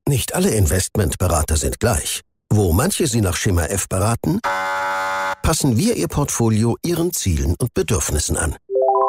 Nicht alle Investmentberater sind gleich. Wo manche Sie nach Schema F beraten, passen wir Ihr Portfolio Ihren Zielen und Bedürfnissen an.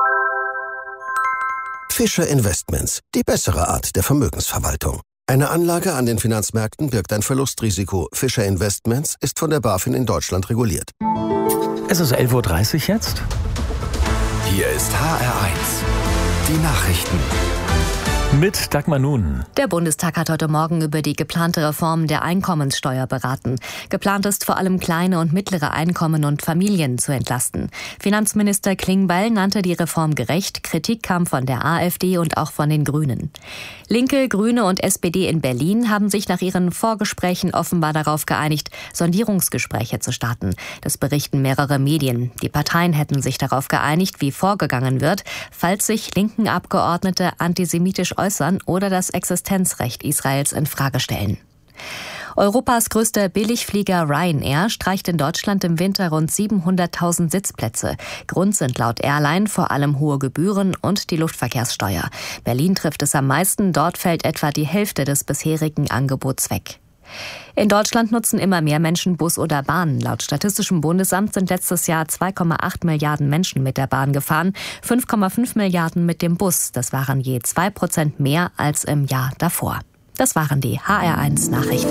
Fischer Investments, die bessere Art der Vermögensverwaltung. Eine Anlage an den Finanzmärkten birgt ein Verlustrisiko. Fischer Investments ist von der BaFin in Deutschland reguliert. Es ist 11.30 Uhr jetzt. Hier ist HR1, die Nachrichten. Mit Dagmar Nun. Der Bundestag hat heute Morgen über die geplante Reform der Einkommenssteuer beraten. Geplant ist vor allem kleine und mittlere Einkommen und Familien zu entlasten. Finanzminister Klingbeil nannte die Reform gerecht. Kritik kam von der AfD und auch von den Grünen. Linke, Grüne und SPD in Berlin haben sich nach ihren Vorgesprächen offenbar darauf geeinigt, Sondierungsgespräche zu starten. Das berichten mehrere Medien. Die Parteien hätten sich darauf geeinigt, wie vorgegangen wird, falls sich linken Abgeordnete antisemitisch äußern oder das Existenzrecht Israels in Frage stellen. Europas größter Billigflieger Ryanair streicht in Deutschland im Winter rund 700.000 Sitzplätze. Grund sind laut Airline vor allem hohe Gebühren und die Luftverkehrssteuer. Berlin trifft es am meisten, dort fällt etwa die Hälfte des bisherigen Angebots weg. In Deutschland nutzen immer mehr Menschen Bus oder Bahn. Laut Statistischem Bundesamt sind letztes Jahr 2,8 Milliarden Menschen mit der Bahn gefahren, 5,5 Milliarden mit dem Bus. Das waren je 2% mehr als im Jahr davor. Das waren die HR1 Nachrichten.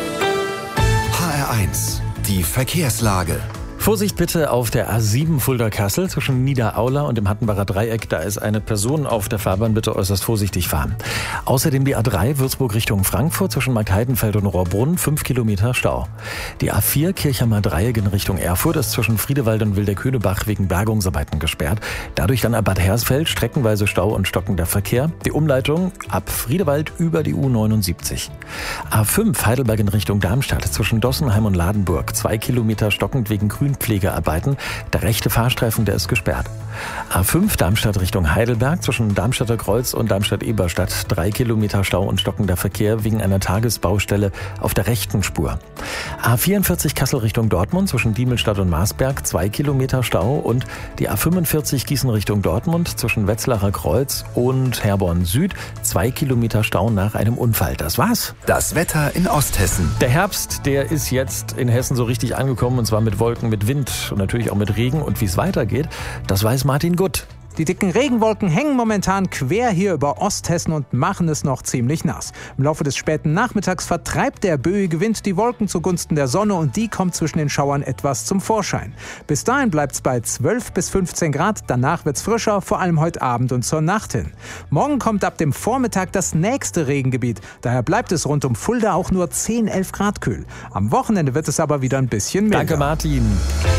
HR1, die Verkehrslage. Vorsicht bitte auf der A7 Fulda-Kassel zwischen Niederaula und dem Hattenbacher Dreieck. Da ist eine Person auf der Fahrbahn, bitte äußerst vorsichtig fahren. Außerdem die A3 Würzburg Richtung Frankfurt zwischen Markheidenfeld und Rohrbrunn, 5 Kilometer Stau. Die A4 Kirchheimer Dreieck in Richtung Erfurt ist zwischen Friedewald und Wilderkönebach wegen Bergungsarbeiten gesperrt. Dadurch dann ab Bad Hersfeld streckenweise Stau und stockender Verkehr. Die Umleitung ab Friedewald über die U79. A5 Heidelberg in Richtung Darmstadt zwischen Dossenheim und Ladenburg, 2 Kilometer stockend wegen Grünpflegearbeiten. Der rechte Fahrstreifen, der ist gesperrt. A5 Darmstadt Richtung Heidelberg zwischen Darmstadter Kreuz und Darmstadt-Eberstadt, 3 Kilometer Stau und stockender Verkehr wegen einer Tagesbaustelle auf der rechten Spur. A44 Kassel Richtung Dortmund zwischen Diemelstadt und Marsberg, 2 Kilometer Stau und die A45 Gießen Richtung Dortmund zwischen Wetzlarer Kreuz und Herborn Süd, 2 Kilometer Stau nach einem Unfall. Das war's. Das Wetter in Osthessen. Der Herbst, der ist jetzt in Hessen so richtig angekommen, und zwar mit Wolken, mit Wind und natürlich auch mit Regen. Und wie es weitergeht, das weiß Martin Gutt. Die dicken Regenwolken hängen momentan quer hier über Osthessen und machen es noch ziemlich nass. Im Laufe des späten Nachmittags vertreibt der böige Wind die Wolken zugunsten der Sonne und die kommt zwischen den Schauern etwas zum Vorschein. Bis dahin bleibt es bei 12 bis 15 Grad, danach wird es frischer, vor allem heute Abend und zur Nacht hin. Morgen kommt ab dem Vormittag das nächste Regengebiet, daher bleibt es rund um Fulda auch nur 10, 11 Grad kühl. Am Wochenende wird es aber wieder ein bisschen milder. Danke Martin.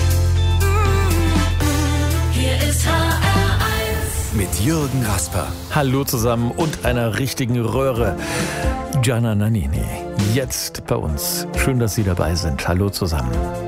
Hier ist Mit Jürgen Rasper. Hallo zusammen und einer richtigen Röhre. Gianna Nannini, jetzt bei uns. Schön, dass Sie dabei sind. Hallo zusammen.